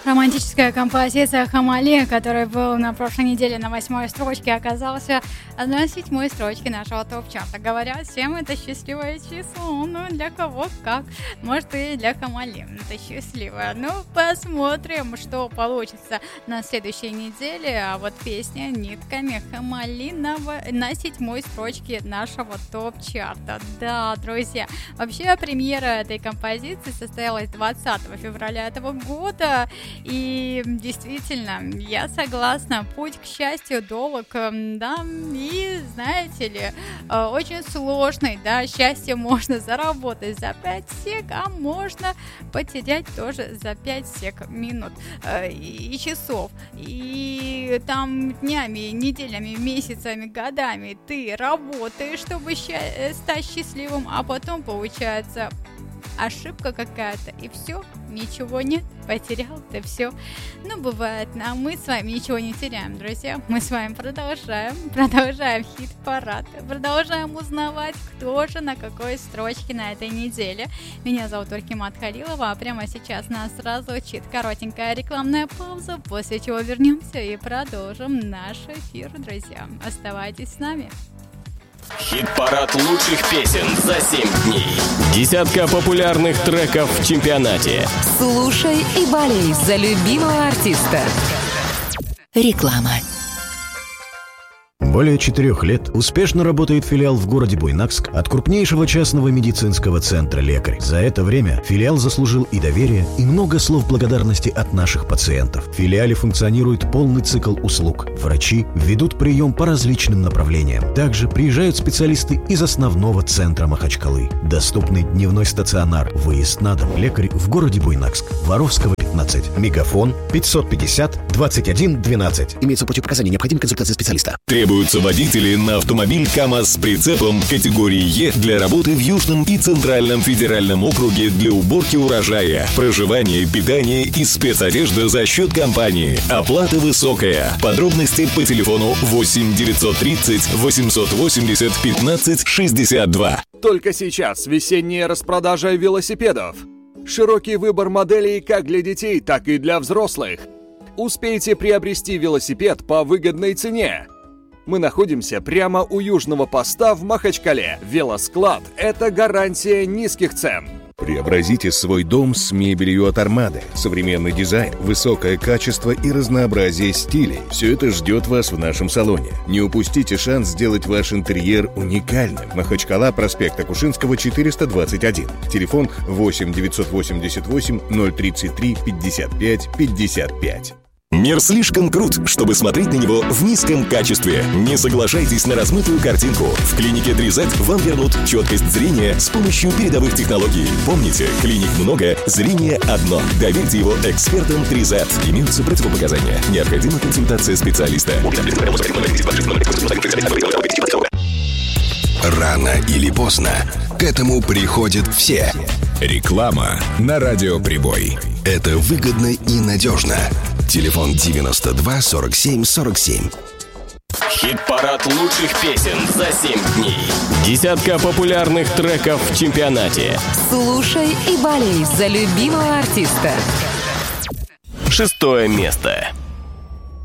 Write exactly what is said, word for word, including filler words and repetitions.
Романтическая композиция «Хамали», который был на прошлой неделе на восьмой строчке, оказался на седьмой строчке нашего топ-чарта. Говорят, всем это счастливое число. Ну, для кого как. Может, и для Хамали это счастливое. Ну, посмотрим, что получится на следующей неделе. А вот песня «Нитками» Хамали на, на седьмой строчке нашего топ-чарта. Да, друзья. Вообще, премьера этой композиции состоялась двадцатого февраля этого года. И действительно, я согласна, путь к счастью долг, да, и, знаете ли, очень сложный, да, счастье можно заработать за пять сек, а можно потерять тоже за пять сек минут и часов. И там днями, неделями, месяцами, годами ты работаешь, чтобы ща- стать счастливым, а потом получается ошибка какая-то, и все, ничего нет, потерял ты все. Ну, бывает, а мы с вами ничего не теряем, друзья. Мы с вами продолжаем, продолжаем хит-парад, продолжаем узнавать, кто же на какой строчке на этой неделе. Меня зовут Уркимат Халилова, а прямо сейчас нас разлучит коротенькая рекламная пауза, после чего вернемся и продолжим наш эфир, друзья. Оставайтесь с нами. Хит-парад лучших песен за семь дней. Десятка популярных треков в чемпионате. Слушай и болей за любимого артиста. Реклама. Более четырех лет успешно работает филиал в городе Буйнакск от крупнейшего частного медицинского центра «Лекарь». За это время филиал заслужил и доверие, и много слов благодарности от наших пациентов. В филиале функционирует полный цикл услуг. Врачи ведут прием по различным направлениям. Также приезжают специалисты из основного центра Махачкалы. Доступный дневной стационар, выезд на дом. «Лекарь» в городе Буйнакск. Воровского, пятнадцать. Мегафон пятьсот пятьдесят двадцать один двенадцать. Имеется противопоказания, необходима консультация специалиста. Требуются водители на автомобиль КАМАЗ с прицепом категории Е для работы в Южном и Центральном федеральном округе для уборки урожая, проживание, питание и спецодежда за счет компании. Оплата высокая. Подробности по телефону восемь девятьсот тридцать восемьсот восемьдесят пятнадцать шестьдесят два. Только сейчас весенняя распродажа велосипедов. Широкий выбор моделей как для детей, так и для взрослых. Успейте приобрести велосипед по выгодной цене. Мы находимся прямо у южного поста в Махачкале. Велосклад – это гарантия низких цен. Преобразите свой дом с мебелью от Армады. Современный дизайн, высокое качество и разнообразие стилей. Все это ждет вас в нашем салоне. Не упустите шанс сделать ваш интерьер уникальным. Махачкала, проспект Акушинского, четыреста двадцать один. Телефон восемь девятьсот восемьдесят восемь ноль тридцать три пятьдесят пять пятьдесят пять. Мир слишком крут, чтобы смотреть на него в низком качестве. Не соглашайтесь на размытую картинку. В клинике три зет вам вернут четкость зрения с помощью передовых технологий. Помните, клиник много, зрение одно. Доверьте его экспертам три зет. Имеются противопоказания. Необходима консультация специалиста. Рано или поздно к этому приходят все. Реклама на Радиоприбой. Это выгодно и надежно. Телефон девяносто два сорок семь сорок семь. Хит-парад лучших песен за семь дней. Десятка популярных треков в чемпионате. Слушай и болей за любимого артиста. Шестое место.